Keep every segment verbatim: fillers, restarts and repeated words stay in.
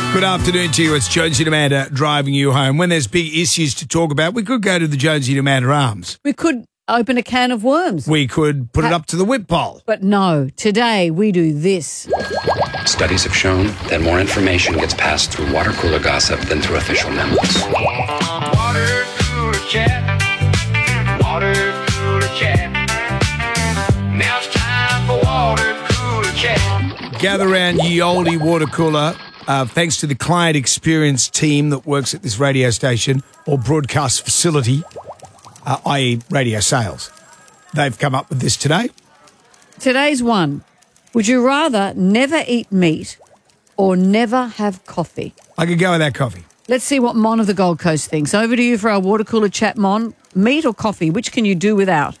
Good afternoon to you. It's Jonesy and Amanda driving you home. When there's big issues to talk about, we could go to the Jonesy and Amanda Arms. We could open a can of worms. We could put it up to the whip pole. But no, today we do this. Studies have shown that more information gets passed through water cooler gossip than through official memos. Water cooler chat. Water cooler chat. Now it's time for water cooler chat. Gather around ye olde water cooler. Uh, thanks to the client experience team that works at this radio station or broadcast facility, uh, that is radio sales. They've come up with this today. Today's one. Would you rather never eat meat or never have coffee? I could go without coffee. Let's see what Mon of the Gold Coast thinks. Over to you for our water cooler chat, Mon. Meat or coffee? Which can you do without?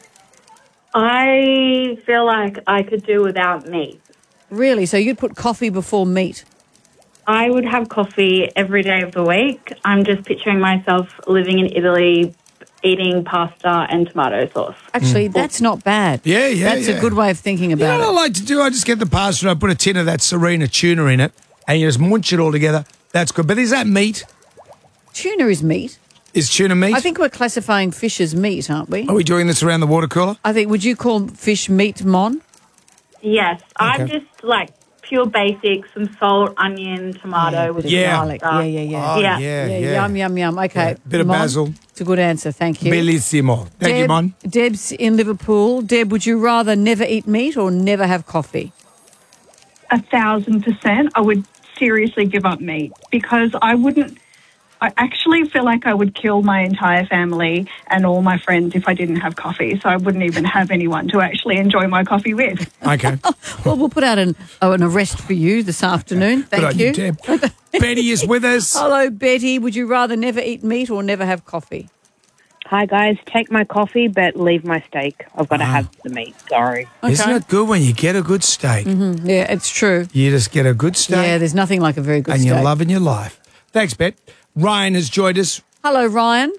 I feel like I could do without meat. Really? So you'd put coffee before meat? I would have coffee every day of the week. I'm just picturing myself living in Italy, eating pasta and tomato sauce. Actually, mm. that's not bad. Yeah, yeah, That's yeah. a good way of thinking about you know it. what I like to do? I just get the pasta and I put a tin of that Serena tuna in it and you just munch it all together. That's good. But is that meat? Tuna is meat. Is tuna meat? I think we're classifying fish as meat, aren't we? Are we doing this around the water cooler? I think, would you call fish meat, Mon? Yes. I'm Okay. just like pure basics, some salt, onion, tomato with Yeah. Garlic. Yeah, yeah, yeah. Oh, Yeah. yeah, Yeah, yeah. Yum, yum, yum. Okay. Yeah, bit of Mon, basil. It's a good answer. Thank you. Bellissimo. Thank Deb, you, Mon. Deb's in Liverpool. Deb, would you rather never eat meat or never have coffee? A thousand percent. I would seriously give up meat because I wouldn't. I actually feel like I would kill my entire family and all my friends if I didn't have coffee. So I wouldn't even have anyone to actually enjoy my coffee with. Okay. Well, we'll put out an, oh, an arrest for you this afternoon. Thank Good on you. you, Deb. Betty is with us. Hello, Betty. Would you rather never eat meat or never have coffee? Hi, guys. Take my coffee, but leave my steak. I've got to have the meat. Sorry. Isn't it good when you get a good steak? Mm, yeah, it's true. You just get a good steak Yeah, there's nothing like a very good and steak. you're loving your life. Thanks, Bet. Ryan has joined us. Hello, Ryan.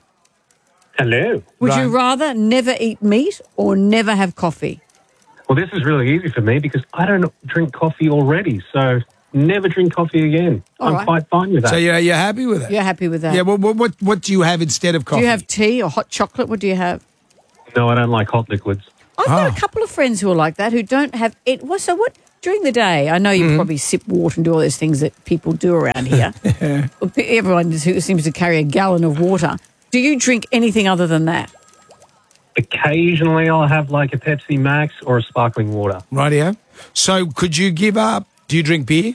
Hello. Would Ryan. you rather never eat meat or never have coffee? Well, this is really easy for me because I don't drink coffee already, so never drink coffee again. All I'm right. quite fine with that. So you're, you're happy with it? You're happy with that? Yeah, well, what, what, what do you have instead of coffee? Do you have tea or hot chocolate? What do you have? No, I don't like hot liquids. I've got Oh. a couple of friends who are like that who don't have it. Well, so what? During the day, I know you Mm-hmm. probably sip water and do all those things that people do around here. Well, pe- Everyone who seems to carry a gallon of water. Do you drink anything other than that? Occasionally I'll have like a Pepsi Max or a sparkling water. Rightio. So could you give up? Do you drink beer?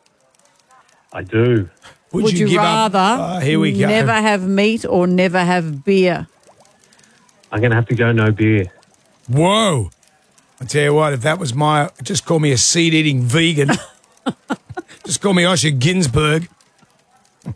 I do. Would you, give rather up? Uh, here we go. never have meat or never have beer? I'm going to have to go no beer. Whoa. I tell you what, if that was my, just call me a seed-eating vegan. Just call me Osher Ginsburg.